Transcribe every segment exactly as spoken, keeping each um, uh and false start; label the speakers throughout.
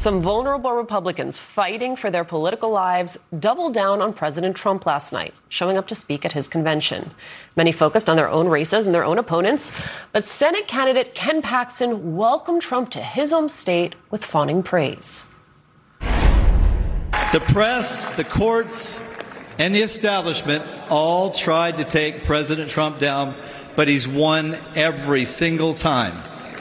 Speaker 1: Some vulnerable Republicans fighting for their political lives doubled down on President Trump last night, showing up to speak at his convention. Many focused on their own races and their own opponents, but Senate candidate Ken Paxton welcomed Trump to his home state with fawning praise.
Speaker 2: The press, the courts, and the establishment all tried to take President Trump down, but he's won every single time.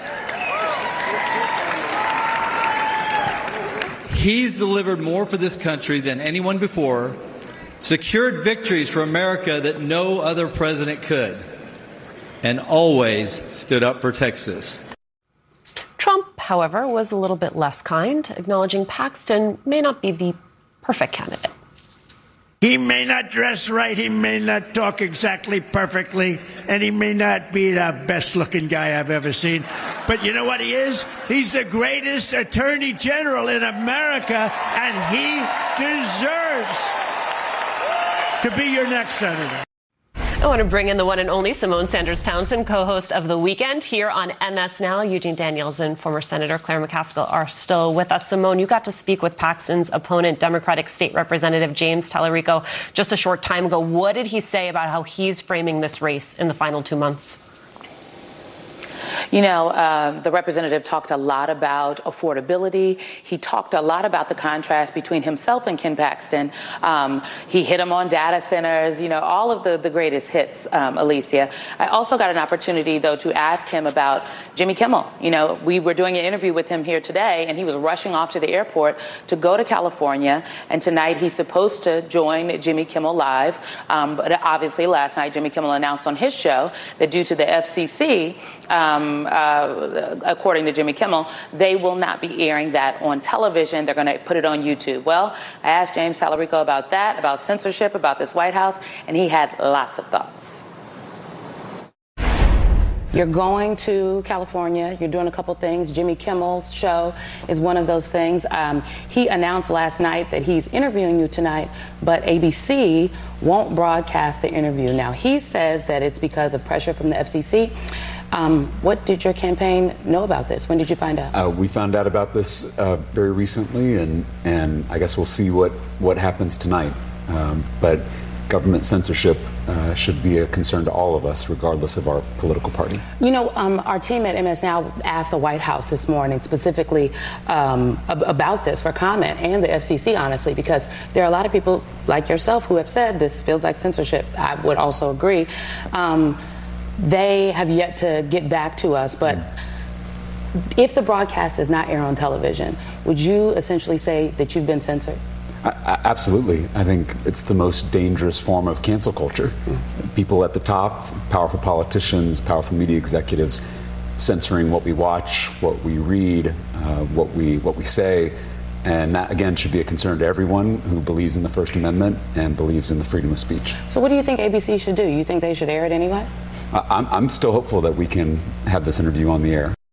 Speaker 2: He's delivered more for this country than anyone before, secured victories for America that no other president could, and always stood up for Texas.
Speaker 1: Trump, however, was a little bit less kind, acknowledging Paxton may not be the perfect candidate.
Speaker 3: He may not dress right, he may not talk exactly perfectly, and he may not be the best-looking guy I've ever seen. But you know what he is? He's the greatest attorney general in America, and he deserves to be your next senator.
Speaker 1: I want to bring in the one and only Symone Sanders Townsend, co-host of The Weekend here on M S Now. Eugene Daniels and former Senator Claire McCaskill are still with us. Symone, you got to speak with Paxton's opponent, Democratic State Representative James Tallarico, just a short time ago. What did he say about how he's framing this race in the final two months?
Speaker 4: You know, uh, the representative talked a lot about affordability. He talked a lot about the contrast between himself and Ken Paxton. Um, he hit him on data centers, you know, all of the, the greatest hits, um, Alicia. I also got an opportunity, though, to ask him about Jimmy Kimmel. You know, we were doing an interview with him here today, and he was rushing off to the airport to go to California. And tonight he's supposed to join Jimmy Kimmel Live. Um, but obviously last night, Jimmy Kimmel announced on his show that due to the F C C, um, Uh, according to Jimmy Kimmel, they will not be airing that on television. They're going to put it on YouTube. Well, I asked James Tallarico about that, about censorship, about this White House, and he had lots of thoughts. You're going to California. You're doing a couple things. Jimmy Kimmel's show is one of those things. Um, he announced last night that he's interviewing you tonight, but A B C won't broadcast the interview. Now, he says that it's because of pressure from the F C C. Um, what did your campaign know about this? When did you find out?
Speaker 5: Uh, we found out about this uh, very recently, and, and I guess we'll see what, what happens tonight. Um, but government censorship uh, should be a concern to all of us, regardless of our political party.
Speaker 4: You know, um, our team at M S Now asked the White House this morning specifically um, ab- about this for comment, and the F C C, honestly, because there are a lot of people like yourself who have said this feels like censorship. I would also agree. Um, they have yet to get back to us, but if the broadcast is not aired on television, would you essentially say that you've been censored?
Speaker 5: I, I, absolutely. I think it's the most dangerous form of cancel culture. People at the top, powerful politicians, powerful media executives, censoring what we watch, what we read, uh, what we what we say. And that, again, should be a concern to everyone who believes in the First Amendment and believes in the freedom of speech.
Speaker 4: So what do you think A B C should do? You think they should air it anyway?
Speaker 5: I'm, I'm still hopeful that we can have this interview on the air.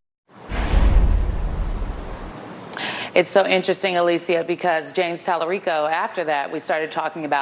Speaker 4: It's so interesting, Alicia, because James Tallarico, after that, we started talking about